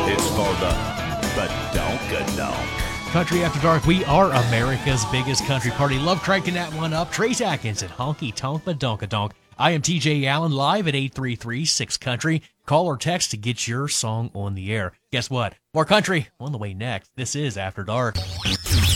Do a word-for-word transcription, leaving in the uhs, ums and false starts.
It's called the Badonkadonk. Country After Dark, we are America's biggest country party. Love cranking that one up. Trace Atkins and Honky Tonk Badonkadonk. I am T J Allen, live at eight three three, six country. Call or text to get your song on the air. Guess what? More country on the way next. This is After Dark.